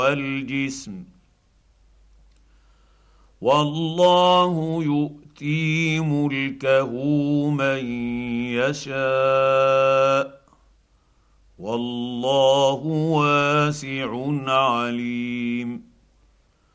والجسم، والله يؤتي ملكه من يشاء، والله واسع عليم.